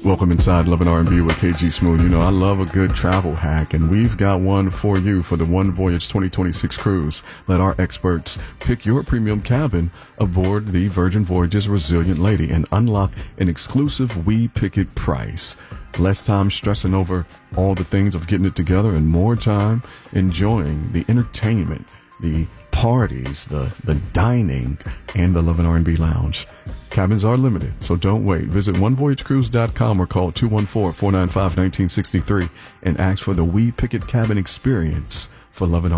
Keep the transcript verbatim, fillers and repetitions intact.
Welcome inside Love and R and B with K G Smooth. You know, I love a good travel hack, and we've got one for you for the One Voyage twenty twenty-six cruise. Let our experts pick your premium cabin aboard the Virgin Voyages Resilient Lady and unlock an exclusive We Pick It price. Less time stressing over all the things of getting it together and more time enjoying the entertainment, the parties, the, the dining, and the Love and R and B lounge. Cabins are limited, so don't wait. Visit one voyage cruise dot com or call two one four, four nine five, one nine six three and ask for the We Pick It cabin experience for Love and R and B.